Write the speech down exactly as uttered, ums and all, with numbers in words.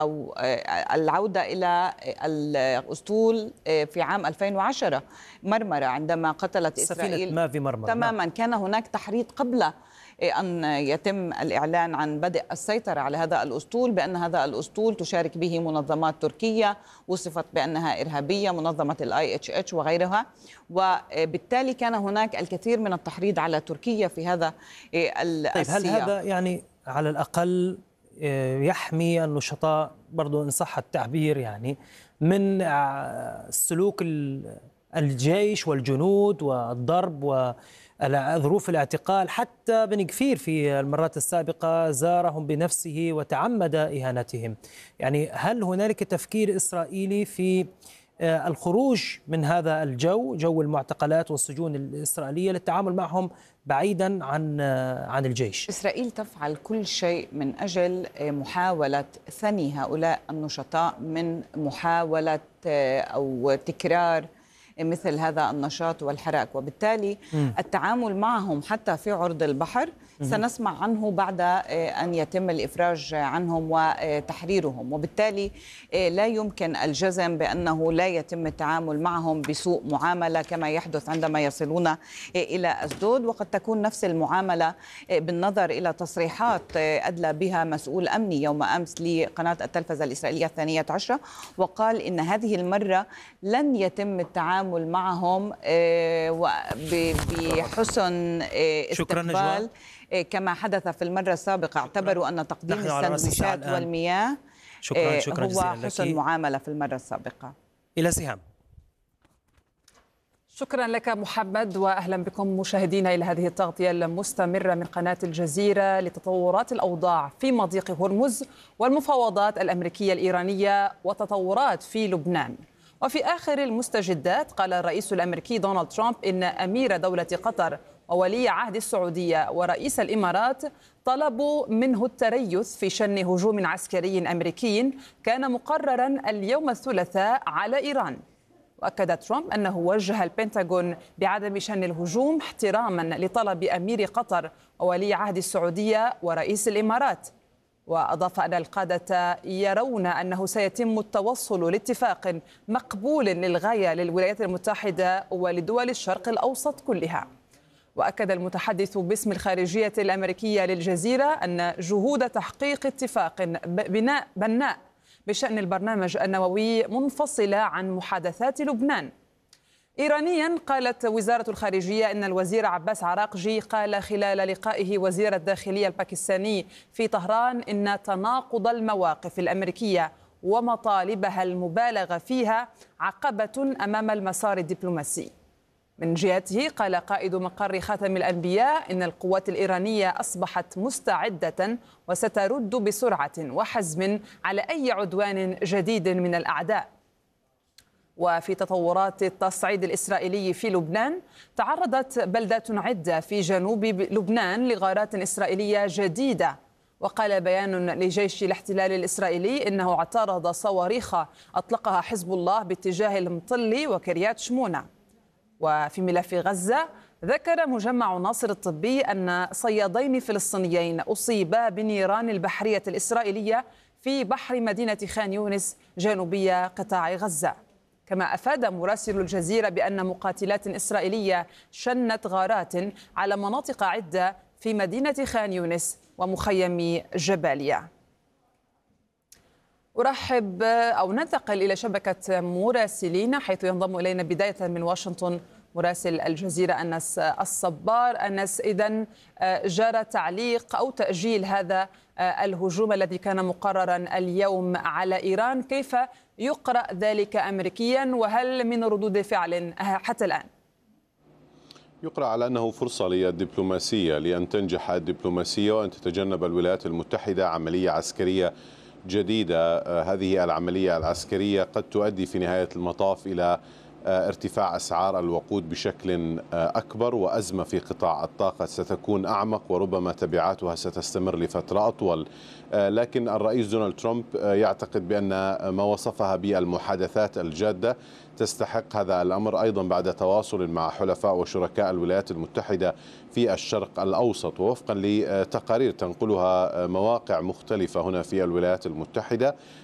أو العودة إلى الأسطول في عام ألفين وعشرة، مرمرة عندما قتلت إسرائيل مافي مرمرة. تماما. كان هناك تحريض قبل أن يتم الإعلان عن بدء السيطرة على هذا الأسطول بأن هذا الأسطول تشارك به منظمات تركية وصفت بأنها إرهابية، منظمة الآي إتش إتش وغيرها، وبالتالي كان هناك الكثير من التحريض على تركيا في هذا السياق. طيب هل هذا يعني على الأقل يحمي النشطاء برضو إن صح التعبير يعني من سلوك الجيش والجنود والضرب وظروف الاعتقال؟ حتى بن غفير في المرات السابقة زارهم بنفسه وتعمد إهانتهم. يعني هل هنالك تفكير إسرائيلي في الخروج من هذا الجو، جو المعتقلات والسجون الإسرائيلية، للتعامل معهم بعيدا عن عن الجيش؟ إسرائيل تفعل كل شيء من أجل محاولة ثني هؤلاء النشطاء من محاولة أو تكرار مثل هذا النشاط والحراك، وبالتالي م. التعامل معهم حتى في عرض البحر سنسمع عنه بعد أن يتم الإفراج عنهم وتحريرهم، وبالتالي لا يمكن الجزم بأنه لا يتم التعامل معهم بسوء معاملة كما يحدث عندما يصلون إلى أسدود. وقد تكون نفس المعاملة بالنظر إلى تصريحات أدلى بها مسؤول أمني يوم أمس لقناة التلفزة الإسرائيلية الثانية عشرة، وقال إن هذه المرة لن يتم التعامل معهم بحسن استقبال كما حدث في المرة السابقة. اعتبروا أن تقديم السندويشات والمياه شكرا شكرا هو حسن معاملة في المرة السابقة. إلى سهام. شكرا لك محمد، وأهلا بكم مشاهدينا إلى هذه التغطية المستمرة من قناة الجزيرة لتطورات الأوضاع في مضيق هرمز والمفاوضات الأمريكية الإيرانية وتطورات في لبنان. وفي آخر المستجدات قال الرئيس الأمريكي دونالد ترامب إن أمير دولة قطر وولي عهد السعودية ورئيس الإمارات طلبوا منه التريث في شن هجوم عسكري أمريكي كان مقررا اليوم الثلاثاء على إيران. وأكد ترامب أنه وجه البنتاغون بعدم شن الهجوم احتراما لطلب أمير قطر وولي عهد السعودية ورئيس الإمارات. وأضاف أن القادة يرون أنه سيتم التوصل لاتفاق مقبول للغاية للولايات المتحدة ولدول الشرق الأوسط كلها. وأكد المتحدث باسم الخارجية الأمريكية للجزيرة أن جهود تحقيق اتفاق بناء بناء بشأن البرنامج النووي منفصلة عن محادثات لبنان. إيرانيا قالت وزارة الخارجية أن الوزير عباس عراقجي قال خلال لقائه وزير الداخلية الباكستاني في طهران إن تناقض المواقف الأمريكية ومطالبها المبالغة فيها عقبة أمام المسار الدبلوماسي. من جهته قال قائد مقر خاتم الأنبياء إن القوات الإيرانية أصبحت مستعدة وسترد بسرعة وحزم على أي عدوان جديد من الأعداء. وفي تطورات التصعيد الإسرائيلي في لبنان، تعرضت بلدات عدة في جنوب لبنان لغارات إسرائيلية جديدة. وقال بيان لجيش الاحتلال الإسرائيلي إنه اعترض صواريخ أطلقها حزب الله باتجاه المطلي وكريات شمونة. وفي ملف غزة، ذكر مجمع ناصر الطبي أن صيادين فلسطينيين أصيبا بالنيران البحرية الإسرائيلية في بحر مدينة خان يونس جنوبي قطاع غزة. كما أفاد مراسل الجزيرة بأن مقاتلات إسرائيلية شنت غارات على مناطق عدة في مدينة خان يونس ومخيم جباليا. أرحب أو ننتقل إلى شبكة مراسلين حيث ينضم إلينا بداية من واشنطن مراسل الجزيرة أنس الصبار. أنس، إذن جرى تعليق أو تأجيل هذا الهجوم الذي كان مقررا اليوم على إيران، كيف يقرأ ذلك أمريكيا وهل من ردود فعل حتى الآن؟ يقرأ على أنه فرصة للدبلوماسية لأن تنجح الدبلوماسية وأن تتجنب الولايات المتحدة عملية عسكرية جديدة. هذه العملية العسكرية قد تؤدي في نهاية المطاف إلى ارتفاع أسعار الوقود بشكل أكبر، وأزمة في قطاع الطاقة ستكون أعمق وربما تبعاتها ستستمر لفترة أطول. لكن الرئيس دونالد ترامب يعتقد بأن ما وصفها بالمحادثات الجادة تستحق هذا الأمر، أيضا بعد تواصل مع حلفاء وشركاء الولايات المتحدة في الشرق الأوسط. ووفقا لتقارير تنقلها مواقع مختلفة هنا في الولايات المتحدة،